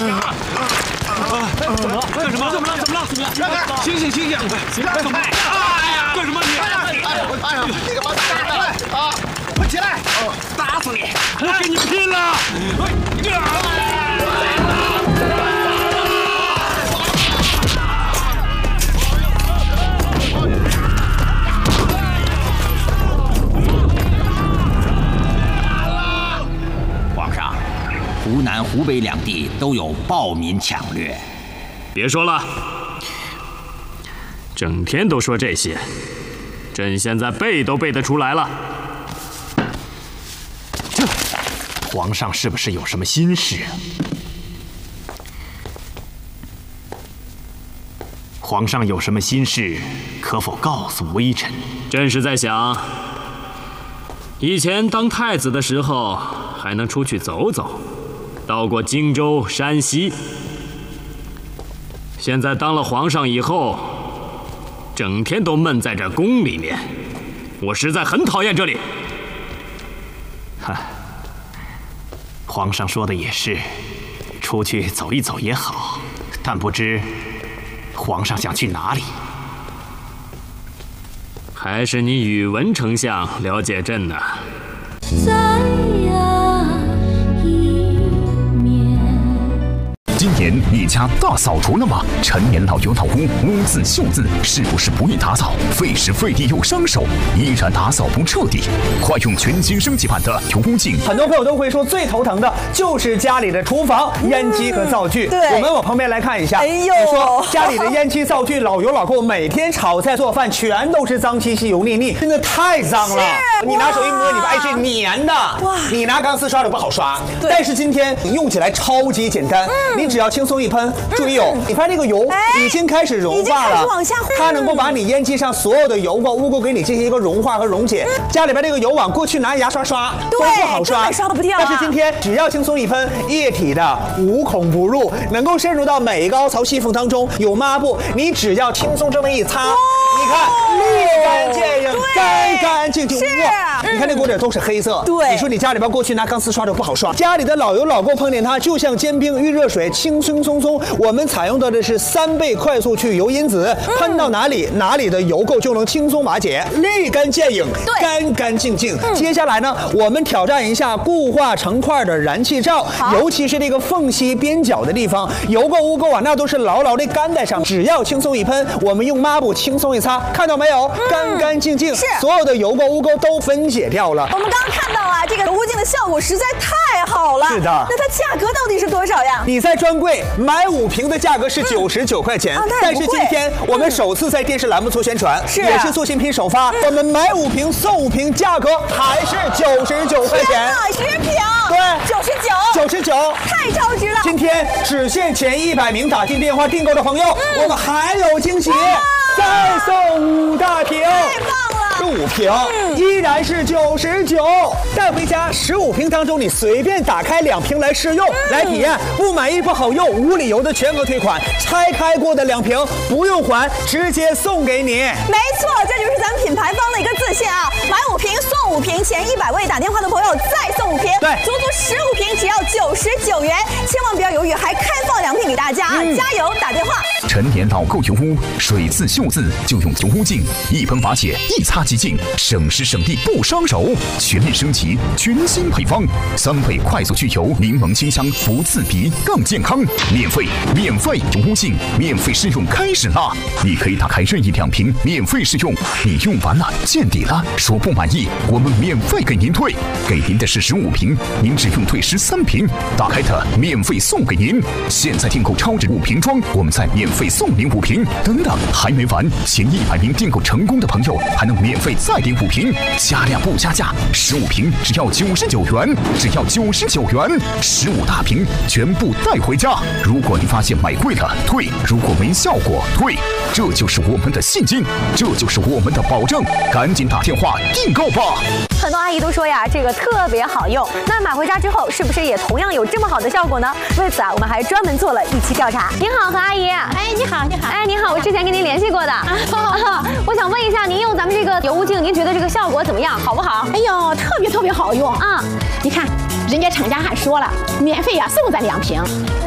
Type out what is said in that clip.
干什么？怎么了？醒醒！醒！哎呀，干什么你？ 哎呀，你干嘛啊！快起来！ 打死你！我跟你拼了！ 皇上，湖南、湖北两地都有暴民抢掠。 别说了，整天都说这些，朕现在背都背得出来了。 这，皇上是不是有什么心事啊？皇上有什么心事，可否告诉微臣？ 朕是在想，以前当太子的时候，还能出去走走，到过荆州、山西。现在当了皇上以后，整天都闷在这宫里面，我实在很讨厌这里。 哈，皇上说的也是，出去走一走也好，但不知皇上想去哪里？ 还是你宇文丞相了解朕呢。 今年你家大扫除了吗？陈年老油老屋，污渍锈渍，是不是不易打扫？费时费力又伤手，依然打扫不彻底。快用全新升级版的油污净。 很多朋友都会说，最头疼的就是家里的厨房烟机和灶具。 对， 我们往旁边来看一下。 哎呦， 你说家里的烟机、灶具老油老垢，每天炒菜做饭全都是脏兮兮、油腻腻，真的太脏了。你拿手一摸，你发现是粘的。哇！你拿钢丝刷都不好刷。但是今天你用起来超级简单，你只要轻松一喷，注意哦，你发现这个油已经开始融化了，它能够把你烟机上所有的油垢、污垢给你进行一个融化和溶解。家里边这个油网，过去拿牙刷刷都不好刷， 刷不掉。 但是今天只要轻松一喷，液体的无孔不入，能够渗入到每一个凹槽细缝当中。有抹布，你只要轻松这么一擦，你看立竿见影，干干净净。哇，你看这锅底都是黑色。对，你说你家里边过去拿钢丝刷都不好刷，家里的老油老垢碰见它，就像煎饼遇热水，轻轻松松。我们采用到的是3倍快速去油因子，喷到哪里，哪里的油垢就能轻松瓦解，立竿见影，干干净净。接下来呢，我们挑战一下固化成块的燃气罩，尤其是这个缝隙边角的地方，油垢污垢啊，那都是牢牢的干在上。只要轻松一喷，我们用抹布轻松一擦，看到没有？干干净净，所有的油垢污垢都分解掉了。 我们刚刚看到啊，这个油污净的效果实在太好了。 是的。 那它价格到底是多少呀？ 你在专柜买5瓶的价格是99块钱，但是今天我们首次在电视栏目做宣传，也是做新品首发，我们买5瓶送5瓶，价格还是99块钱 ，10瓶， 对，99， 太超值了。 今天只限前100名打进电话订购的朋友，我们还有惊喜，再送5大瓶， 太棒了。 这5瓶依然是99，带回家15瓶当中，你随便打开2瓶来试用，来体验，不满意不好用，无理由的全额退款，拆开过的2瓶不用还，直接送给你。 没错，这就是咱们品牌方的一个自信啊！买5瓶送5瓶，前100位打电话的朋友再送5瓶， 对， 足足15瓶只要99元，千万不要犹豫，还开放2瓶给大家，加油，打电话。 陈年老垢油污，水渍锈渍就用油污净，一喷瓦解，一擦即净，省时省力不伤手。全面升级，全新配方，3倍快速去油，柠檬清香，不刺鼻，更健康。免费油污净，免费试用开始啦！你可以打开任意2瓶，免费试用。你用完了见底了，说不满意，我们免费给您退。给您的是15瓶，您只用退13瓶，打开它免费送给您。现在订购超值5瓶装，我们再免费送您5瓶。等等，还没完，前100名订购成功的朋友还能免费再领5瓶，加量不加价，15瓶只要99元，只要99元，15大瓶全部带回家。如果你发现买贵了退，如果没效果退，这就是我们的信心，这就是我们的保证，赶紧打电话订购吧。 很多阿姨都说呀，这个特别好用。那买回家之后，是不是也同样有这么好的效果呢？为此啊，我们还专门做了一期调查。您好，何阿姨。 哎，你好，你好。 哎，您好，我之前跟您联系过的。我想问一下，您用咱们这个油污净，您觉得这个效果怎么样？好不好？ 哎呦，特别好用啊！你看，人家厂家还说了，免费呀送咱2瓶。